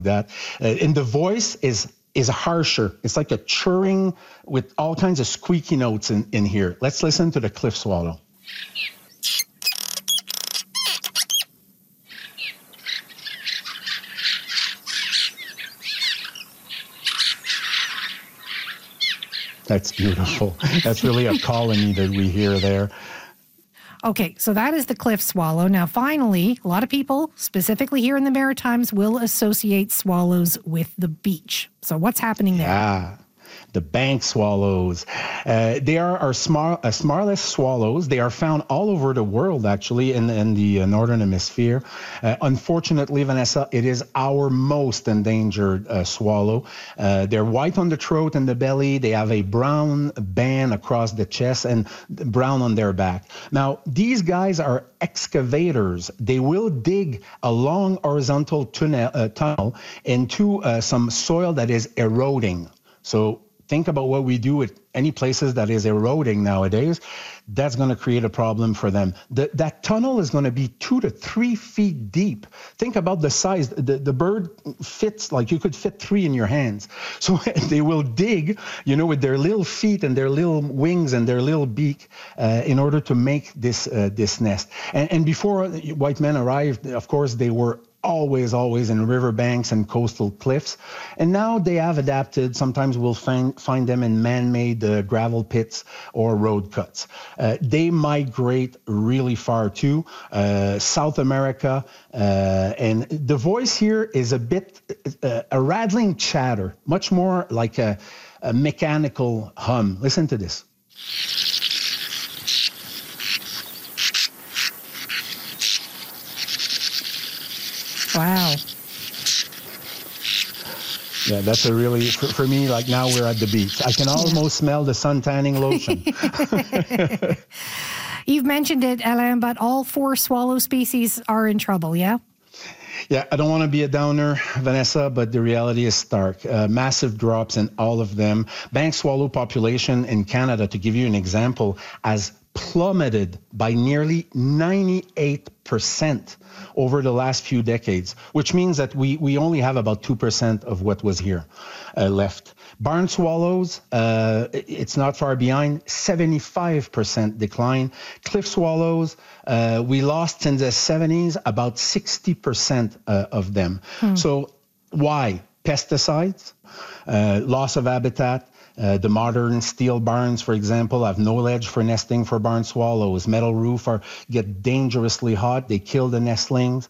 that. And the voice is harsher. It's like a churring with all kinds of squeaky notes in here. Let's listen to the cliff swallow. That's beautiful. That's really a colony that we hear there. Okay, so that is the cliff swallow. Now, finally, a lot of people, specifically here in the Maritimes, will associate swallows with the beach. So what's happening there? Yeah. The bank swallows. They are our smartless swallows. They are found all over the world, actually, in the northern hemisphere. Unfortunately, Vanessa, it is our most endangered swallow. They're white on the throat and the belly. They have a brown band across the chest and brown on their back. Now, these guys are excavators. They will dig a long horizontal tunnel into some soil that is eroding. So think about what we do with any places that is eroding nowadays. That's going to create a problem for them. That tunnel is going to be 2 to 3 feet deep. Think about the size. The bird fits, like you could fit 3 in your hands. So they will dig, with their little feet and their little wings and their little beak in order to make this nest. And before white men arrived, of course, they were always in riverbanks and coastal cliffs. And now they have adapted. Sometimes we'll find them in man-made gravel pits or road cuts. They migrate really far too, South America. And the voice here is a bit a rattling chatter, much more like a mechanical hum. Listen to this. Wow. Yeah, that's a really, for me, like now we're at the beach. I can almost smell the sun tanning lotion. You've mentioned it, Alain, but all 4 swallow species are in trouble, yeah? Yeah, I don't want to be a downer, Vanessa, but the reality is stark. Massive drops in all of them. Bank swallow population in Canada, to give you an example, has plummeted by nearly 98% over the last few decades, which means that we only have about 2% of what was here left. Barn swallows, it's not far behind, 75% decline. Cliff swallows, we lost in the 70s about 60% of them. So why? Pesticides, loss of habitat. The modern steel barns, for example, have no ledge for nesting for barn swallows. Metal roof get dangerously hot. They kill the nestlings.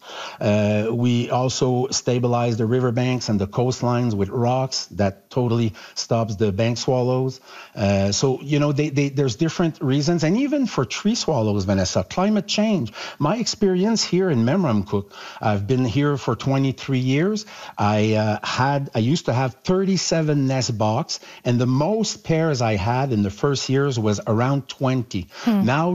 We also stabilize the riverbanks and the coastlines with rocks. That totally stops the bank swallows. So, there's different reasons. And even for tree swallows, Vanessa, climate change. My experience here in Memramcook, I've been here for 23 years. I used to have 37 nest box, and the most pairs I had in the first years was around 20. Now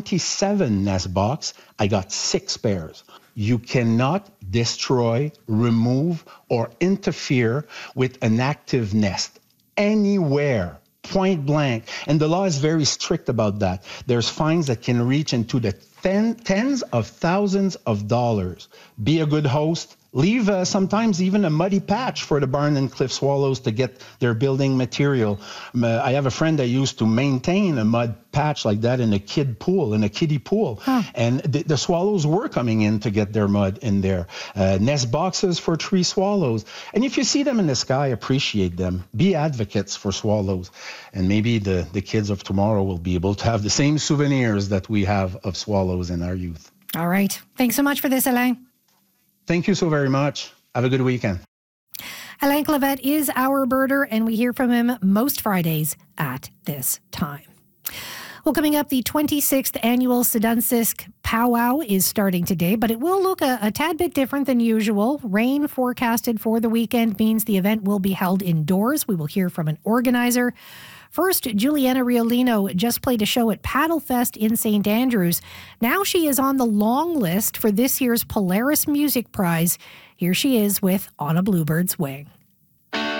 27 nest box, I got 6 pairs. You cannot destroy, remove, or interfere with an active nest anywhere. Point blank. And the law is very strict about that. There's fines that can reach into the tens of thousands of dollars. Be a good host. Leave sometimes even a muddy patch for the barn and cliff swallows to get their building material. I have a friend that used to maintain a mud patch like that in a kiddie pool. And the swallows were coming in to get their mud in there. Nest boxes for tree swallows. And if you see them in the sky, appreciate them. Be advocates for swallows. And maybe the kids of tomorrow will be able to have the same souvenirs that we have of swallows in our youth. All right. Thanks so much for this, Alain. Thank you so very much. Have a good weekend. Alain Clavette is our birder, and we hear from him most Fridays at this time. Well, coming up, the 26th annual Sedunsisk Powwow is starting today, but it will look a tad bit different than usual. Rain forecasted for the weekend means the event will be held indoors. We will hear from an organizer. First, Juliana Riolino just played a show at Paddlefest in St. Andrews. Now she is on the long list for this year's Polaris Music Prize. Here she is with On a Bluebird's Wing.